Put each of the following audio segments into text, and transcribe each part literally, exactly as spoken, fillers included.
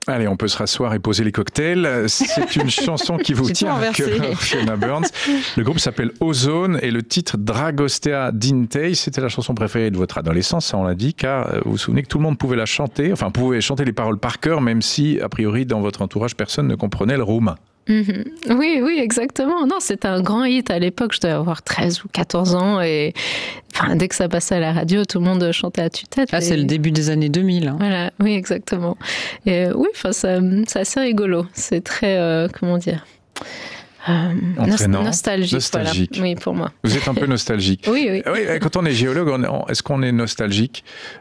Allez, on peut se rasseoir et poser les cocktails. C'est une chanson qui vous tient à cœur, Fiona Burns. Le groupe s'appelle Ozone et le titre Dragostea Dintei, c'était la chanson préférée de votre adolescence, ça on l'a dit, car vous vous souvenez que tout le monde pouvait la chanter, enfin pouvait chanter les paroles par cœur, même si, a priori, dans votre entourage, personne ne comprenait le roumain. Mmh. Oui, oui, exactement. Non, c'était un grand hit à l'époque. Je devais avoir treize ou quatorze ans et enfin, dès que ça passait à la radio, tout le monde chantait à tue-tête. Ah, et... c'est le début des années deux mille. Hein. Voilà, oui, exactement. Et oui, enfin, ça, c'est assez rigolo. C'est très, euh, comment dire... Euh, Entraînant, nostalgique, nostalgique. Voilà. Oui, pour moi. Vous êtes un peu nostalgique. Oui, oui. oui. Quand on est géologue, on est, est-ce qu'on est nostalgique ?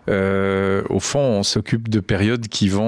euh, Au fond, on s'occupe de périodes qui vont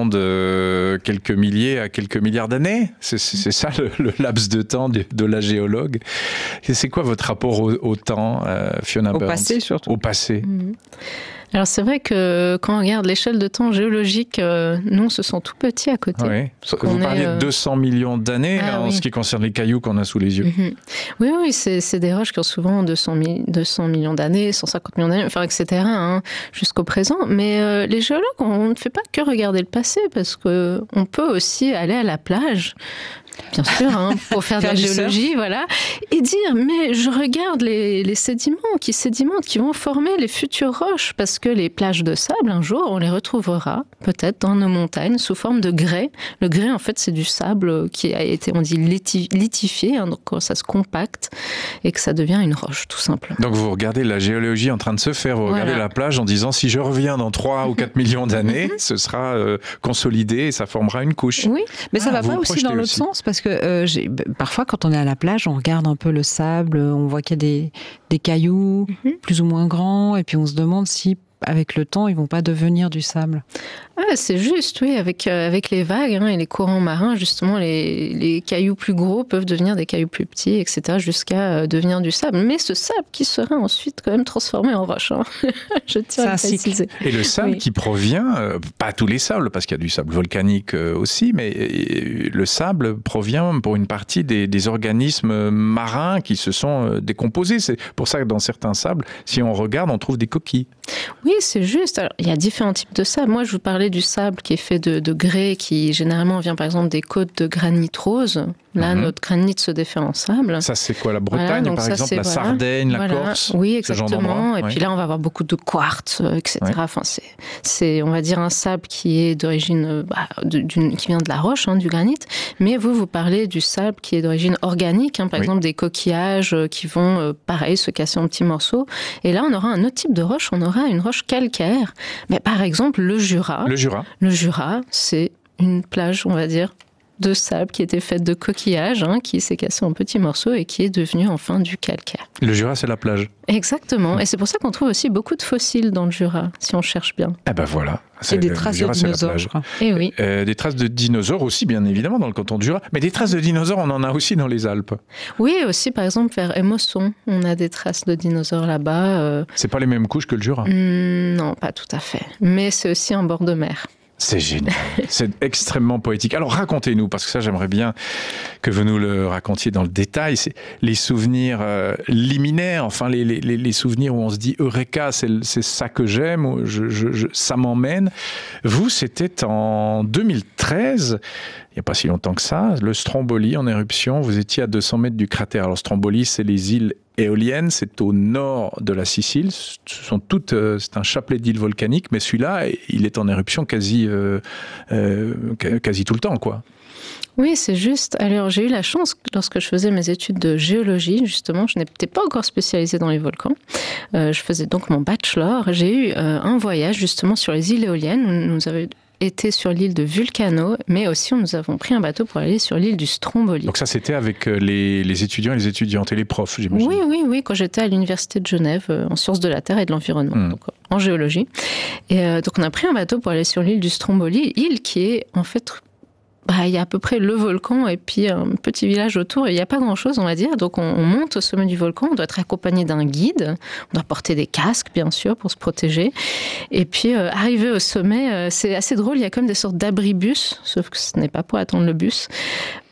de quelques milliers à quelques milliards d'années. C'est, c'est, c'est ça le, le laps de temps de, de la géologue. Et c'est quoi votre rapport au, au temps, euh, Fiona Burns ? Au passé, surtout. Au passé. Mmh. Alors c'est vrai que quand on regarde l'échelle de temps géologique, euh, nous on se sent tout petit à côté. Oui. Vous parliez est, euh... de deux cents millions d'années ah, en oui. ce qui concerne les cailloux qu'on a sous les yeux. Mm-hmm. Oui, oui, c'est, c'est des roches qui ont souvent deux cents millions d'années, cent cinquante millions d'années, enfin, et cetera, hein, jusqu'au présent. Mais euh, les géologues, on ne fait pas que regarder le passé, parce qu'on peut aussi aller à la plage, bien sûr, hein, pour faire, faire de la géologie, voilà, et dire, mais je regarde les, les sédiments qui sédimentent, qui vont former les futures roches, parce que les plages de sable, un jour, on les retrouvera, peut-être, dans nos montagnes, sous forme de grès. Le grès, en fait, c'est du sable qui a été, on dit, lithifié, hein, donc ça se compacte, et que ça devient une roche, tout simplement. Donc vous regardez la géologie en train de se faire, vous voilà. regardez la plage en disant, si je reviens dans trois ou quatre millions d'années, ce sera euh, consolidé et ça formera une couche. Oui, mais ça ah, va pas aussi dans l'autre aussi. sens, parce que euh, j'ai, parfois, quand on est à la plage, on regarde un peu le sable, on voit qu'il y a des, des cailloux mm-hmm. plus ou moins grands, et puis on se demande si, avec le temps, ils vont pas devenir du sable. Ah, c'est juste, oui, avec, euh, avec les vagues hein, et les courants marins, justement, les, les cailloux plus gros peuvent devenir des cailloux plus petits, et cetera, jusqu'à euh, devenir du sable. Mais ce sable qui sera ensuite quand même transformé en roche. Hein. Je tiens à le préciser. Et le sable oui. qui provient, euh, pas tous les sables, parce qu'il y a du sable volcanique euh, aussi, mais euh, le sable provient pour une partie des, des organismes marins qui se sont euh, décomposés. C'est pour ça que dans certains sables, si on regarde, on trouve des coquilles. Oui, c'est juste. Alors, il y a différents types de sable. Moi, je vous parlais du sable qui est fait de, de grès, qui généralement vient par exemple des côtes de granit rose. Là, mmh. notre granit se défait en sable. Ça, c'est quoi, la Bretagne, voilà, par ça, exemple, la voilà, Sardaigne, la voilà. Corse? Oui, exactement. Et oui. puis là, on va avoir beaucoup de quartz, et cetera. Oui. Enfin, c'est, c'est, on va dire, un sable qui est d'origine, bah, d'une, qui vient de la roche, hein, du granit. Mais vous, vous parlez du sable qui est d'origine organique, hein, par oui. exemple des coquillages qui vont, euh, pareil, se casser en petits morceaux. Et là, on aura un autre type de roche. On aura une roche calcaire. Mais par exemple, le Jura. Le Jura. Le Jura, c'est une plage, on va dire, de sable qui était faite de coquillages, hein, qui s'est cassé en petits morceaux et qui est devenu enfin du calcaire. Le Jura, c'est la plage. Exactement. Et c'est pour ça qu'on trouve aussi beaucoup de fossiles dans le Jura, si on cherche bien. Eh ben voilà. C'est et des traces Jura, de dinosaures. Et oui. Euh, des traces de dinosaures aussi, bien évidemment, dans le canton de Jura. Mais des traces de dinosaures, on en a aussi dans les Alpes. Oui, aussi, par exemple, vers Émosson, on a des traces de dinosaures là-bas. Euh... C'est pas les mêmes couches que le Jura. Mmh, non, pas tout à fait. Mais c'est aussi en bord de mer. C'est génial, c'est extrêmement poétique. Alors racontez-nous, parce que ça j'aimerais bien que vous nous le racontiez dans le détail, c'est les souvenirs euh, liminaires, enfin les, les, les souvenirs où on se dit « Eureka, c'est, c'est ça que j'aime, je, je, je, ça m'emmène ». Vous, c'était en deux mille treize, il n'y a pas si longtemps que ça, le Stromboli en éruption, vous étiez à deux cents mètres du cratère. Alors Stromboli, c'est les îles éoliennes, c'est au nord de la Sicile. Ce sont toutes, euh, c'est un chapelet d'îles volcaniques, mais celui-là, il est en éruption quasi, euh, euh, quasi tout le temps, quoi. Oui, c'est juste. Alors, j'ai eu la chance, lorsque je faisais mes études de géologie, justement, je n'étais pas encore spécialisée dans les volcans. Euh, je faisais donc mon bachelor. J'ai eu euh, un voyage, justement, sur les îles éoliennes. Nous, nous avions été sur l'île de Vulcano, mais aussi nous avons pris un bateau pour aller sur l'île du Stromboli. Donc ça, c'était avec les, les étudiants et les étudiantes et les profs, j'imagine. Oui, oui, oui, quand j'étais à l'Université de Genève, euh, en sciences de la Terre et de l'environnement, mmh. donc en géologie. Et euh, donc on a pris un bateau pour aller sur l'île du Stromboli, île qui est en fait... Bah, il y a à peu près le volcan et puis un petit village autour. Il n'y a pas grand-chose, on va dire. Donc, on, on monte au sommet du volcan. On doit être accompagné d'un guide. On doit porter des casques, bien sûr, pour se protéger. Et puis, euh, arrivé au sommet, euh, c'est assez drôle. Il y a comme des sortes d'abribus, sauf que ce n'est pas pour attendre le bus.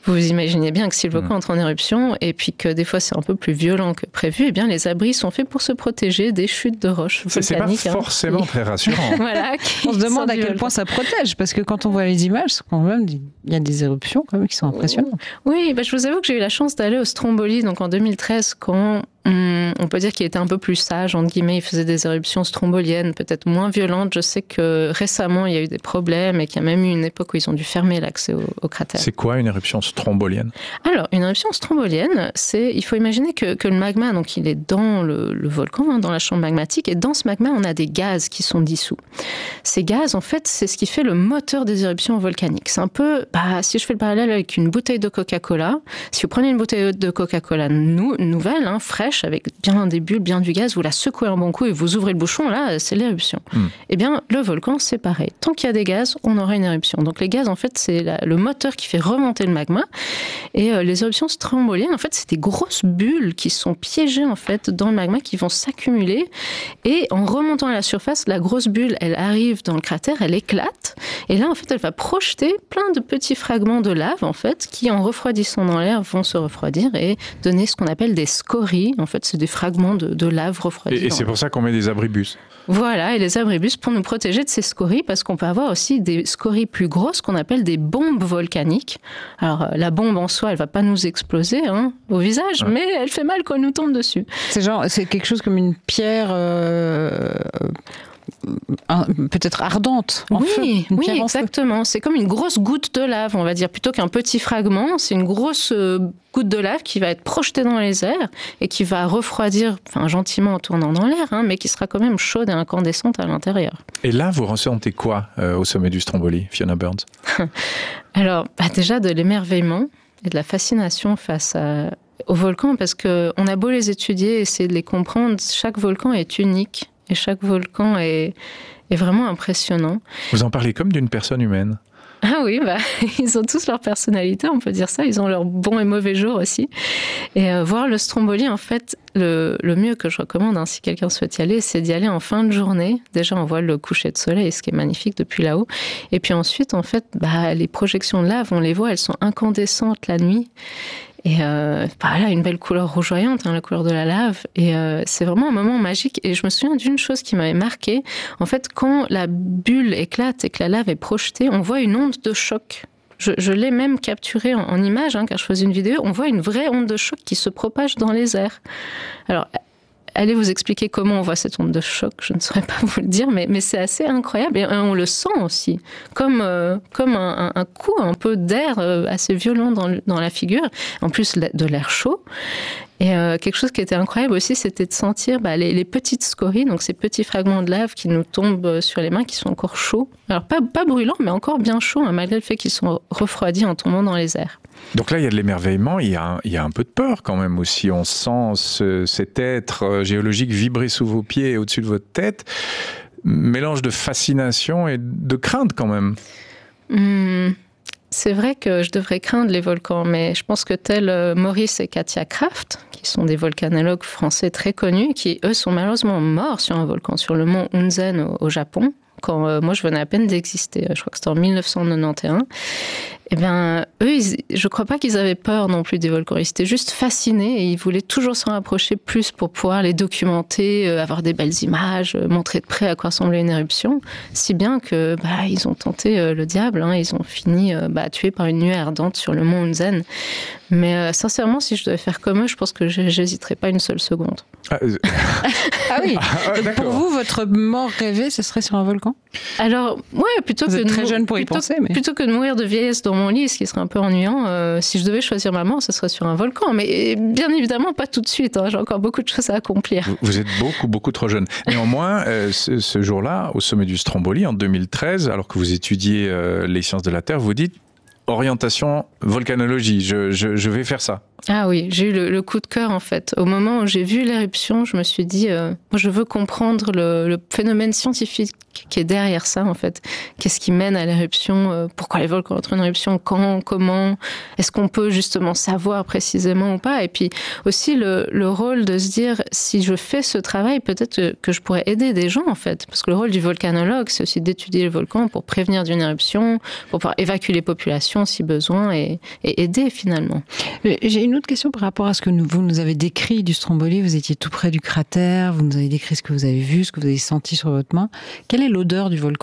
vous imaginez bien que si le volcan entre en éruption et puis que des fois c'est un peu plus violent que prévu, eh bien les abris sont faits pour se protéger des chutes de roches volcaniques. C'est pas forcément hein, très rassurant. Voilà, on se demande à quel point ça protège, parce que quand on voit les images, quand même, il y a des éruptions quand même qui sont impressionnantes. Oui, bah, je vous avoue que j'ai eu la chance d'aller au Stromboli, donc en deux mille treize, quand on, on peut dire qu'il était un peu plus sage, entre guillemets, il faisait des éruptions stromboliennes, peut-être moins violentes. Je sais que récemment, il y a eu des problèmes et qu'il y a même eu une époque où ils ont dû fermer l'accès au, au cratère. C'est quoi une éruption strombolienne? Alors, une éruption strombolienne, c'est, il faut imaginer que, que le magma, donc il est dans le, le volcan, hein, dans la chambre magmatique, et dans ce magma, on a des gaz qui sont dissous. Ces gaz, en fait, c'est ce qui fait le moteur des éruptions volcaniques. C'est un peu, bah, si je fais le parallèle avec une bouteille de Coca-Cola, si vous prenez une bouteille de Coca-Cola nou, nouvelle, hein, fraîche, avec bien des bulles, bien du gaz, vous la secouez un bon coup et vous ouvrez le bouchon, là, c'est l'éruption. Mm. Eh bien, le volcan, c'est pareil. Tant qu'il y a des gaz, on aura une éruption. Donc les gaz, en fait, c'est la, le moteur qui fait remonter le magma. Et euh, les éruptions stromboliennes, en fait, c'est des grosses bulles qui sont piégées, en fait, dans le magma, qui vont s'accumuler. Et en remontant à la surface, la grosse bulle, elle arrive dans le cratère, elle éclate. Et là, en fait, elle va projeter plein de petits fragments de lave, en fait, qui, en refroidissant dans l'air, vont se refroidir et donner ce qu'on appelle des scories. En fait, c'est des fragments de, de lave refroidis. Et, et c'est pour ça qu'on met des abribus. Voilà, et les abribus pour nous protéger de ces scories, parce qu'on peut avoir aussi des scories plus grosses qu'on appelle des bombes volcaniques. Alors, la bombe en soi, elle va pas nous exploser hein, au visage, ouais. mais elle fait mal quand elle nous tombe dessus. C'est genre, c'est quelque chose comme une pierre... Euh... peut-être ardente. En oui, feu, oui, exactement. C'est comme une grosse goutte de lave, on va dire, plutôt qu'un petit fragment. C'est une grosse euh, goutte de lave qui va être projetée dans les airs et qui va refroidir, enfin gentiment en tournant dans l'air, hein, mais qui sera quand même chaude et incandescente à l'intérieur. Et là, vous ressentez quoi euh, au sommet du Stromboli, Fiona Burns? Alors, bah, déjà de l'émerveillement et de la fascination face à, au volcan, parce qu'on a beau les étudier, essayer de les comprendre, chaque volcan est unique. Et chaque volcan est, est vraiment impressionnant. Vous en parlez comme d'une personne humaine. Ah oui, bah, ils ont tous leur personnalité, on peut dire ça. Ils ont leurs bons et mauvais jours aussi. Et euh, voir le Stromboli, en fait, le, le mieux que je recommande, hein, si quelqu'un souhaite y aller, c'est d'y aller en fin de journée. Déjà, on voit le coucher de soleil, ce qui est magnifique depuis là-haut. Et puis ensuite, en fait, bah, les projections de lave, on les voit, elles sont incandescentes la nuit. Et euh, bah là, une belle couleur rougeoyante, hein, la couleur de la lave. Et euh, c'est vraiment un moment magique. Et je me souviens d'une chose qui m'avait marquée. En fait, quand la bulle éclate et que la lave est projetée, on voit une onde de choc. Je, je l'ai même capturée en, en image, hein, car je faisais une vidéo. On voit une vraie onde de choc qui se propage dans les airs. Alors, allez vous expliquer comment on voit cette onde de choc, je ne saurais pas vous le dire, mais, mais c'est assez incroyable. Et on le sent aussi, comme, euh, comme un, un coup un peu d'air euh, assez violent dans, le, dans la figure, en plus de l'air chaud. Et euh, quelque chose qui était incroyable aussi, c'était de sentir bah, les, les petites scories, donc ces petits fragments de lave qui nous tombent sur les mains, qui sont encore chauds. Alors pas, pas brûlants, mais encore bien chauds, hein, malgré le fait qu'ils sont refroidis en tombant dans les airs. Donc là, il y a de l'émerveillement, il y a, un, il y a un peu de peur quand même aussi. On sent ce, cet être géologique vibrer sous vos pieds et au-dessus de votre tête. Mélange de fascination et de crainte quand même. Mmh. C'est vrai que je devrais craindre les volcans, mais je pense que tels Maurice et Katia Kraft, qui sont des volcanologues français très connus, qui eux sont malheureusement morts sur un volcan, sur le mont Hunzen au, au Japon, quand euh, moi je venais à peine d'exister, je crois que c'était en mille neuf cent quatre-vingt-onze. Eh bien, eux, ils, je ne crois pas qu'ils avaient peur non plus des volcans. Ils étaient juste fascinés et ils voulaient toujours s'en rapprocher plus pour pouvoir les documenter, euh, avoir des belles images, euh, montrer de près à quoi ressemblait une éruption. Si bien que bah, ils ont tenté euh, le diable. Hein, ils ont fini euh, bah, tués par une nuée ardente sur le mont Hunzen. Mais euh, sincèrement, si je devais faire comme eux, je pense que j'hésiterais pas une seule seconde. Ah, euh... ah oui. Ah, donc pour vous, votre mort rêvée, ce serait sur un volcan? Alors, ouais, plutôt vous que êtes de très mou- jeune pour y plutôt, penser, mais plutôt que de mourir de vieillesse dans mon lit, ce qui serait un peu ennuyant, euh, si je devais choisir ma mort, ce serait sur un volcan. Mais bien évidemment, pas tout de suite. Hein, j'ai encore beaucoup de choses à accomplir. Vous, vous êtes beaucoup, beaucoup trop jeune. Néanmoins, euh, ce, ce jour-là, au sommet du Stromboli, en deux mille treize, alors que vous étudiez euh, les sciences de la Terre, vous dites orientation volcanologie, je, je, je vais faire ça. Ah oui, j'ai eu le, le coup de cœur en fait. Au moment où j'ai vu l'éruption, je me suis dit, euh, moi je veux comprendre le, le phénomène scientifique qui est derrière ça en fait. Qu'est-ce qui mène à l'éruption? euh, Pourquoi les volcans entrent en éruption? Quand? Comment? Est-ce qu'on peut justement savoir précisément ou pas? Et puis aussi le, le rôle de se dire, si je fais ce travail, peut-être que, que je pourrais aider des gens en fait. Parce que le rôle du volcanologue, c'est aussi d'étudier le volcan pour prévenir d'une éruption, pour pouvoir évacuer les populations. évacuation si besoin et, et aider finalement. J'ai une autre question par rapport à ce que nous, vous nous avez décrit du Stromboli. Vous étiez tout près du cratère, vous nous avez décrit ce que vous avez vu, ce que vous avez senti sur votre main. Quelle est l'odeur du volcan ?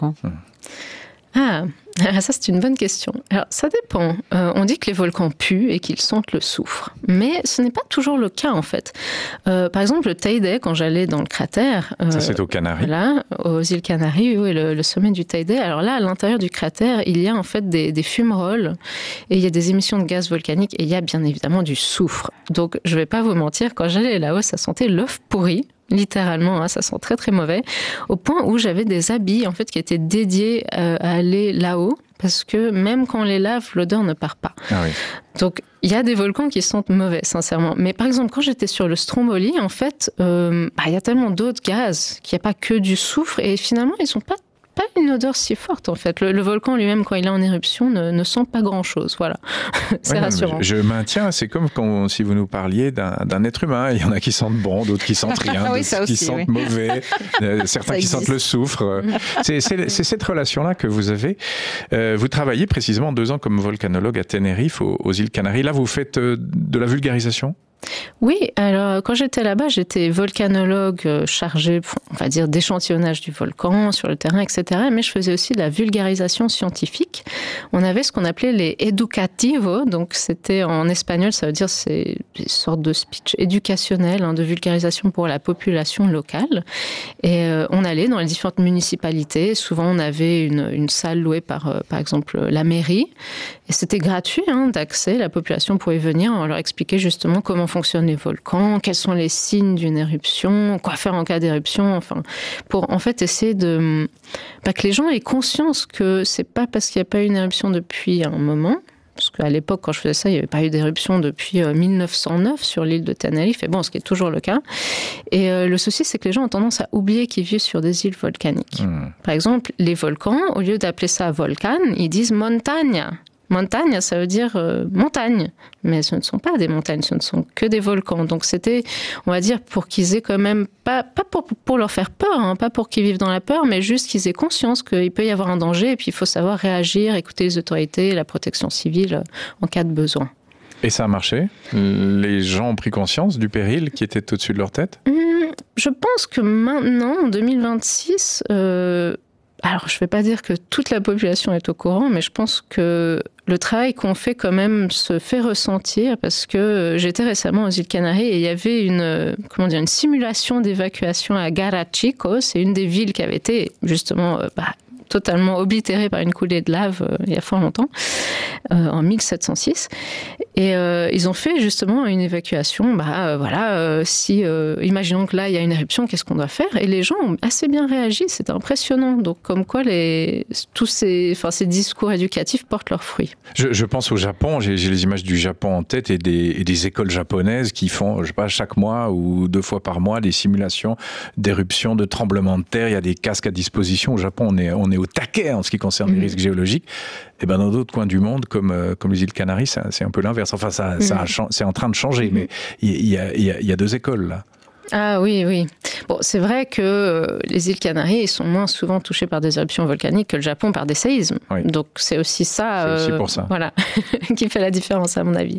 Ah, ça c'est une bonne question. Alors ça dépend. Euh, on dit que les volcans puent et qu'ils sentent le soufre, mais ce n'est pas toujours le cas en fait. Euh, par exemple, le Teide, quand j'allais dans le cratère, euh, ça c'est aux Canaries. Voilà, aux îles Canaries, oui, le, le sommet du Teide. Alors là, à l'intérieur du cratère, il y a en fait des, des fumerolles et il y a des émissions de gaz volcaniques et il y a bien évidemment du soufre. Donc je vais pas vous mentir, quand j'allais là-haut, ça sentait l'œuf pourri. Littéralement, hein, ça sent très très mauvais, au point où j'avais des habits en fait qui étaient dédiés euh, à aller là-haut, parce que même quand on les lave, l'odeur ne part pas. Ah oui. Donc il y a des volcans qui sentent mauvais, sincèrement. Mais par exemple, quand j'étais sur le Stromboli, en fait, euh, bah, il y a tellement d'autres gaz qu'il n'y a pas que du soufre, et finalement ils sont pas pas une odeur si forte en fait. Le, le volcan lui-même, quand il est en éruption, ne, ne sent pas grand-chose. Voilà, c'est ouais, rassurant. Je, je maintiens, c'est comme quand, si vous nous parliez d'un, d'un être humain. Il y en a qui sentent bon, d'autres qui sentent rien, oui, d'autres aussi, qui sentent oui. mauvais, euh, certains qui sentent le soufre. C'est, c'est, c'est cette relation-là que vous avez. Euh, vous travaillez précisément deux ans comme volcanologue à Tenerife, aux, aux îles Canaries. Là, vous faites euh, de la vulgarisation ? Oui, alors quand j'étais là-bas, j'étais volcanologue chargée, on va dire, d'échantillonnage du volcan sur le terrain, et cetera. Mais je faisais aussi de la vulgarisation scientifique. On avait ce qu'on appelait les educativo, donc c'était en espagnol, ça veut dire c'est une sorte de speech éducationnel, hein, de vulgarisation pour la population locale. Et euh, on allait dans les différentes municipalités. Souvent, on avait une, une salle louée par, euh, par exemple, la mairie. Et c'était gratuit hein, d'accès. La population pouvait venir, on leur expliquait justement comment fonctionnent les volcans, quels sont les signes d'une éruption, quoi faire en cas d'éruption, enfin, pour en fait essayer de bah, que les gens aient conscience que c'est pas parce qu'il n'y a pas eu une éruption depuis un moment, parce qu'à l'époque, quand je faisais ça, il n'y avait pas eu d'éruption depuis mille neuf cent neuf sur l'île de Tenerife, et bon, ce qui est toujours le cas. Et euh, le souci, c'est que les gens ont tendance à oublier qu'ils vivent sur des îles volcaniques. Mmh. Par exemple, les volcans, au lieu d'appeler ça volcan, ils disent montagne. Montagne, ça veut dire euh, montagne, mais ce ne sont pas des montagnes, ce ne sont que des volcans. Donc c'était, on va dire, pour qu'ils aient quand même, pas, pas pour, pour leur faire peur, hein, pas pour qu'ils vivent dans la peur, mais juste qu'ils aient conscience qu'il peut y avoir un danger et puis il faut savoir réagir, écouter les autorités, la protection civile euh, en cas de besoin. Et ça a marché ? Les gens ont pris conscience du péril qui était au-dessus de leur tête ? Mmh, Je pense que maintenant, en deux mille vingt-six... Euh, Alors, je ne vais pas dire que toute la population est au courant, mais je pense que le travail qu'on fait quand même se fait ressentir parce que j'étais récemment aux îles Canaries et il y avait une, comment dire, une simulation d'évacuation à Garachico. C'est une des villes qui avait été justement bah, totalement oblitérée par une coulée de lave euh, il y a fort longtemps, euh, en mille sept cent six. Et euh, ils ont fait justement une évacuation. Bah, euh, voilà, euh, si, euh, imaginons que là, il y a une éruption, qu'est-ce qu'on doit faire ? Et les gens ont assez bien réagi, c'était impressionnant. Donc, comme quoi, les, tous ces, enfin, ces discours éducatifs portent leurs fruits. Je, je pense au Japon, j'ai, j'ai les images du Japon en tête et des, et des écoles japonaises qui font, je sais pas, chaque mois ou deux fois par mois, des simulations d'éruptions, de tremblements de terre. Il y a des casques à disposition. Au Japon, on est, on est au taquet en ce qui concerne mmh. les risques géologiques. Et ben dans d'autres coins du monde, comme, euh, comme les îles Canaries, ça, c'est un peu l'inverse. Enfin, ça, mmh. ça a, c'est en train de changer, mmh. mais il y a, il y a, il y a deux écoles là. Ah oui, oui. Bon, c'est vrai que les îles Canaries sont moins souvent touchées par des éruptions volcaniques que le Japon par des séismes. Oui. Donc c'est aussi ça, c'est aussi pour ça. Euh, voilà, qui fait la différence à mon avis.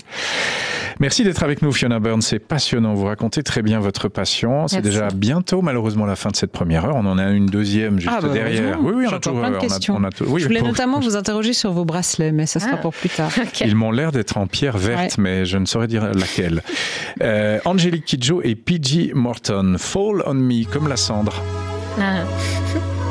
Merci d'être avec nous, Fiona Byrne. C'est passionnant. Vous racontez très bien votre passion. C'est Merci. Déjà bientôt, malheureusement, la fin de cette première heure. On en a une deuxième juste ah bah derrière. Oui, oui, on a toujours plein de questions. On a, on a tout, oui, Je voulais pour... notamment vous interroger sur vos bracelets, mais ça sera ah. pour plus tard. Okay. Ils m'ont l'air d'être en pierre verte, ouais. mais je ne saurais dire laquelle. euh, Angélique Kidjo et P G Morton. Fall on Me, comme la cendre. Ah.